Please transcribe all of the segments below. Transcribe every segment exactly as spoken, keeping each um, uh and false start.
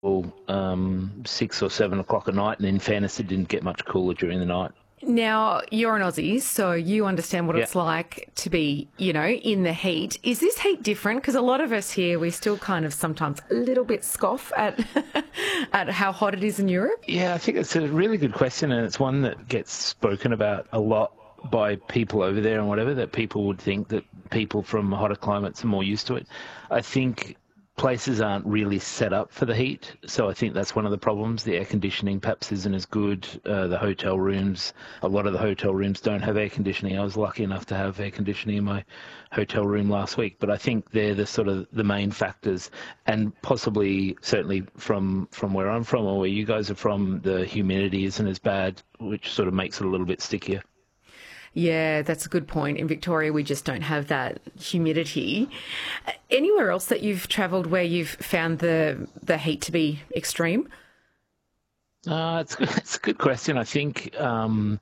um, six or seven o'clock at night, and in fairness, it didn't get much cooler during the night. Now, you're an Aussie, so you understand what Yeah. it's like to be, you know, in the heat. Is this heat different? Because a lot of us here, we still kind of sometimes a little bit scoff at at how hot it is in Europe. Yeah, I think it's a really good question, and it's one that gets spoken about a lot by people over there and whatever, that people would think that people from hotter climates are more used to it. I think places aren't really set up for the heat, so I think that's one of the problems. The air conditioning perhaps isn't as good. Uh, the hotel rooms, a lot of the hotel rooms don't have air conditioning. I was lucky enough to have air conditioning in my hotel room last week, but I think they're the sort of the main factors, and possibly, certainly from, from where I'm from or where you guys are from, the humidity isn't as bad, which sort of makes it a little bit stickier. Yeah, that's a good point. In Victoria, we just don't have that humidity. Anywhere else that you've travelled where you've found the the heat to be extreme? Uh, it's, it's a good question. I think, um,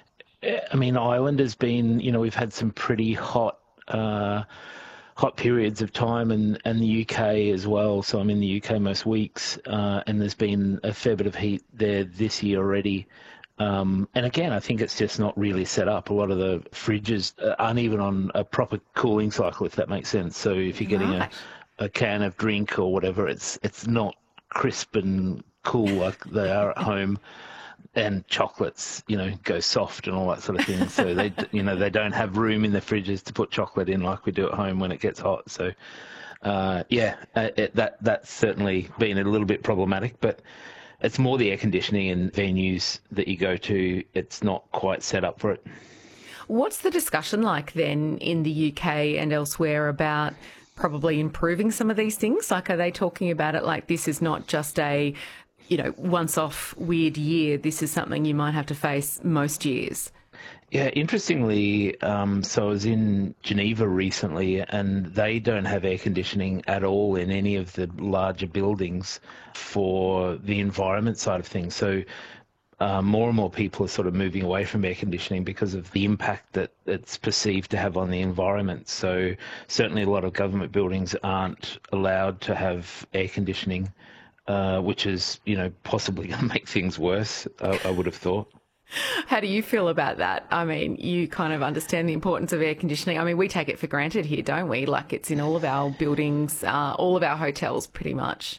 I mean, Ireland has been, you know, we've had some pretty hot uh, hot periods of time, and, and the U K as well. So I'm in the U K most weeks, uh, and there's been a fair bit of heat there this year already. Um, and again, I think it's just not really set up. A lot of the fridges aren't even on a proper cooling cycle, if that makes sense. So if you're getting Right. a, a can of drink or whatever, it's it's not crisp and cool like they are at home. And chocolates, you know, go soft and all that sort of thing. So they, you know, they don't have room in the fridges to put chocolate in like we do at home when it gets hot. So, uh, yeah, uh, it, that that's certainly been a little bit problematic, but it's more the air conditioning and venues that you go to. It's not quite set up for it. What's the discussion like then in the U K and elsewhere about probably improving some of these things? Like, are they talking about it like this is not just a, you know, once off weird year? This is something you might have to face most years. Yeah, interestingly, um, so I was in Geneva recently, and they don't have air conditioning at all in any of the larger buildings for the environment side of things. So uh, more and more people are sort of moving away from air conditioning because of the impact that it's perceived to have on the environment. So certainly a lot of government buildings aren't allowed to have air conditioning, uh, which is, you know, possibly going to make things worse, I, I would have thought. How do you feel about that? I mean, you kind of understand the importance of air conditioning. I mean, we take it for granted here, don't we? Like, it's in all of our buildings, uh, all of our hotels, pretty much.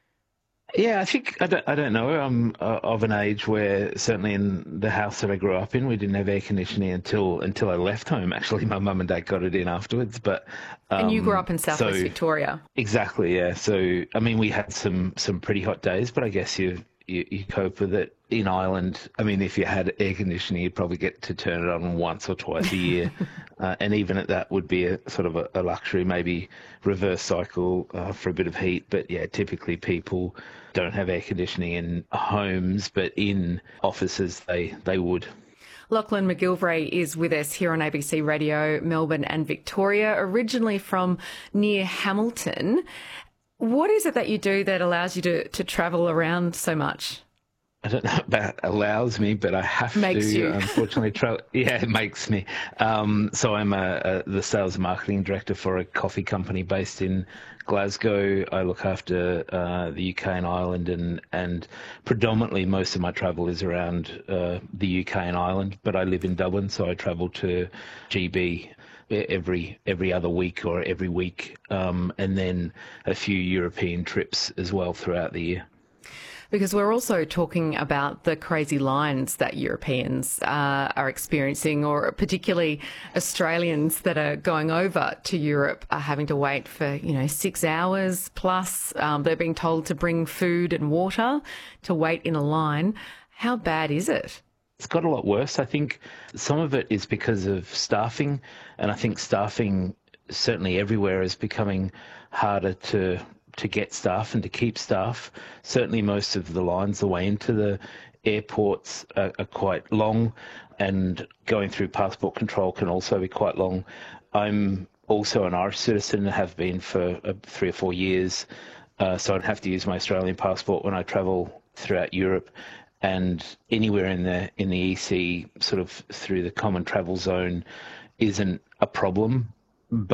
Yeah, I think I don't. I don't know. I'm uh, of an age where certainly in the house that I grew up in, we didn't have air conditioning until until I left home. Actually, my mum and dad got it in afterwards. But And you grew um, up in so Southwest Victoria. exactly, yeah. So I mean, we had some some pretty hot days, but I guess you you, you cope with it. In Ireland, I mean, if you had air conditioning, you'd probably get to turn it on once or twice a year, uh, and even at that would be a sort of a, a luxury, maybe reverse cycle uh, for a bit of heat. But yeah, typically people don't have air conditioning in homes, but in offices they they would. Lachlan McGilvray is with us here on A B C Radio, Melbourne and Victoria, originally from near Hamilton. What is it that you do that allows you to, to travel around so much? I don't know about allows me, but I have Makes to, you. unfortunately. Tra- yeah, it makes me. Um, so I'm a, a, the sales and marketing director for a coffee company based in Glasgow. I look after uh, the U K and Ireland, and, and predominantly most of my travel is around uh, the U K and Ireland, but I live in Dublin, so I travel to G B every every other week or every week, um, and then a few European trips as well throughout the year. Because we're also talking about the crazy lines that Europeans uh, are experiencing, or particularly Australians that are going over to Europe are having to wait for, you know, six hours plus. Um, they're being told to bring food and water to wait in a line. How bad is it? It's got a lot worse. I think some of it is because of staffing, and I think staffing certainly everywhere is becoming harder to to get staff and to keep staff. Certainly most of the lines the way into the airports are, are quite long, and going through passport control can also be quite long. I'm also an Irish citizen and have been for uh, three or four years, uh, so I'd have to use my Australian passport when I travel throughout Europe. And anywhere in the in the E C, sort of through the common travel zone, isn't a problem. But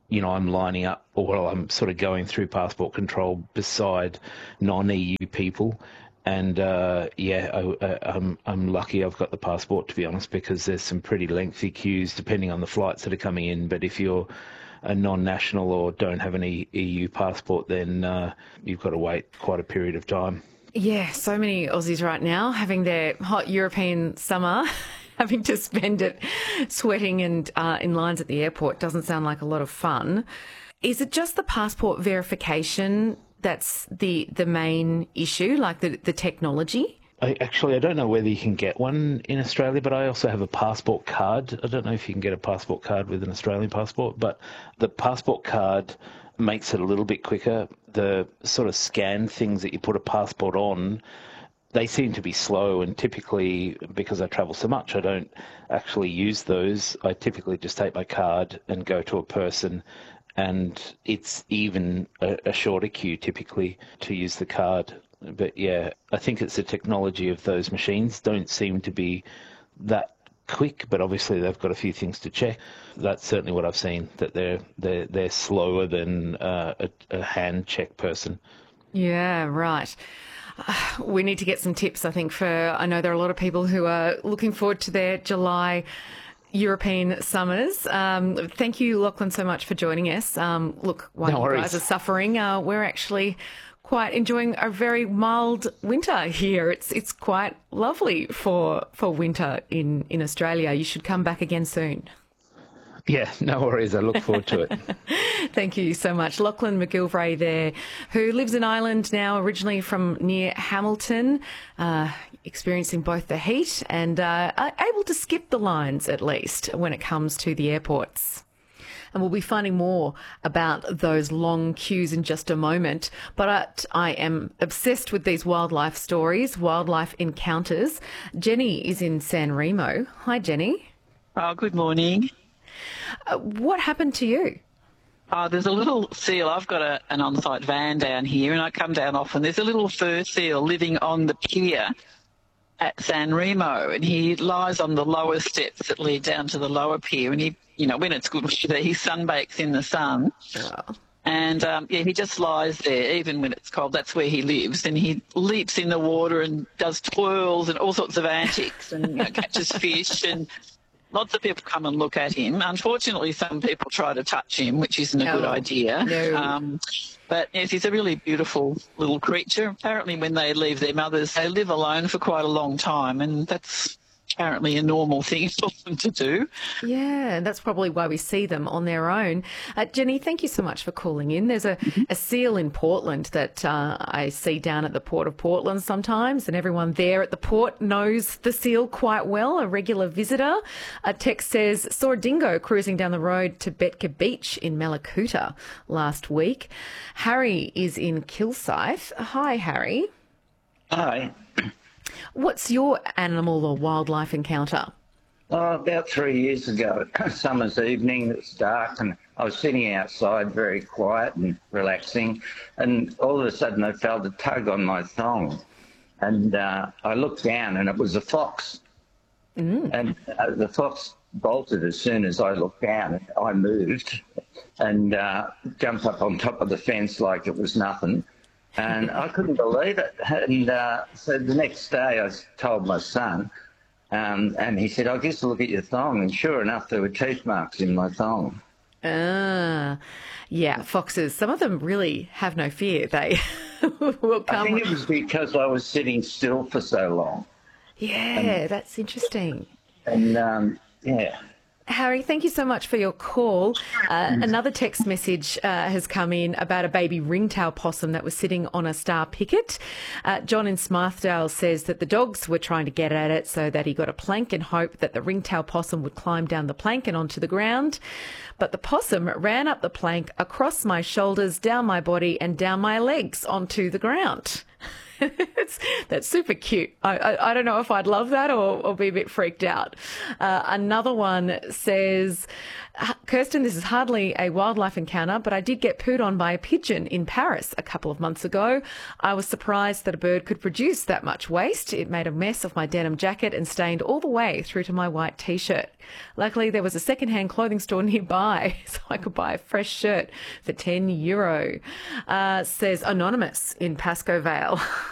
you know, I'm lining up, or well, I'm sort of going through passport control beside non-E U people. And uh, yeah, I, I, I'm I'm lucky I've got the passport, to be honest, because there's some pretty lengthy queues depending on the flights that are coming in. But if you're a non-national or don't have an E U passport, then uh, you've got to wait quite a period of time. Yeah, so many Aussies right now having their hot European summer, having to spend it sweating and uh, in lines at the airport doesn't sound like a lot of fun. Is it just the passport verification that's the the main issue, like the, the technology? I, actually, I don't know whether you can get one in Australia, but I also have a passport card. I don't know if you can get a passport card with an Australian passport, but the passport card makes it a little bit quicker. The sort of scan things that you put a passport on, they seem to be slow, and typically, because I travel so much, I don't actually use those. I typically just take my card and go to a person, and it's even a, a shorter queue typically to use the card. But yeah, I think it's the technology of those machines don't seem to be that quick, but obviously they've got a few things to check. That's certainly what I've seen, that they're they're they're slower than uh, a, a hand check person. Yeah, right. Uh, we need to get some tips, I think, for, I know there are a lot of people who are looking forward to their July European summers. Um, thank you, Lachlan, so much for joining us. Um, look, while No you worries. guys are suffering, uh, we're actually quite enjoying a very mild winter here. It's it's quite lovely for for winter in, in Australia. You should come back again soon. Yeah, no worries. I look forward to it. Thank you so much. Lachlan McGilvray there, who lives in Ireland now, originally from near Hamilton, uh, experiencing both the heat and uh, able to skip the lines, at least, when it comes to the airports. And we'll be finding more about those long queues in just a moment. But I am obsessed with these wildlife stories, wildlife encounters. Jenny is in San Remo. Hi, Jenny. Oh, good morning. Uh, what happened to you? Oh, there's a little seal. I've got a, an on-site van down here, and I come down often. There's a little fur seal living on the pier at San Remo, and he lies on the lower steps that lead down to the lower pier, and he, you know, when it's good weather, he sunbakes in the sun. Oh. And, um, yeah, he just lies there, even when it's cold. That's where he lives. And he leaps in the water and does twirls and all sorts of antics and, you know, catches fish. And lots of people come and look at him. Unfortunately, some people try to touch him, which isn't a No. good idea. No. Um, but, yes, he's a really beautiful little creature. Apparently, when they leave their mothers, they live alone for quite a long time, and that's apparently a normal thing for them to do. Yeah, that's probably why we see them on their own. Uh, Jenny, thank you so much for calling in. There's a, mm-hmm. a seal in Portland that uh, I see down at the Port of Portland sometimes, and everyone there at the port knows the seal quite well, a regular visitor. A text says, saw a dingo cruising down the road to Betka Beach in Malakuta last week. Harry is in Kilsyth. Hi, Harry. Hi. What's your animal or wildlife encounter? Oh, about three years ago, summer's evening, it's dark, and I was sitting outside very quiet and relaxing, and all of a sudden I felt a tug on my thong, and uh, I looked down, and it was a fox. Mm. And uh, the fox bolted as soon as I looked down, and I moved and uh, jumped up on top of the fence like it was nothing. And I couldn't believe it. And uh, so the next day I told my son, um, and he said, I guess look at your thong. And sure enough, there were teeth marks in my thong. Ah, yeah, foxes. Some of them really have no fear. They will come. I think it was because I was sitting still for so long. Yeah, and, that's interesting. And, um, yeah. Harry, thank you so much for your call. Uh, another text message uh, has come in about a baby ringtail possum that was sitting on a star picket. Uh, John in Smarthdale says that the dogs were trying to get at it so that he got a plank and hoped that the ringtail possum would climb down the plank and onto the ground. But the possum ran up the plank, across my shoulders, down my body and down my legs onto the ground. it's, that's super cute. I, I, I don't know if I'd love that or, or be a bit freaked out. Uh, another one says, Kirsten, this is hardly a wildlife encounter, but I did get pooed on by a pigeon in Paris a couple of months ago. I was surprised that a bird could produce that much waste. It made a mess of my denim jacket and stained all the way through to my white T-shirt. Luckily, there was a second-hand clothing store nearby, so I could buy a fresh shirt for ten euro. Uh, says Anonymous in Pascoe Vale.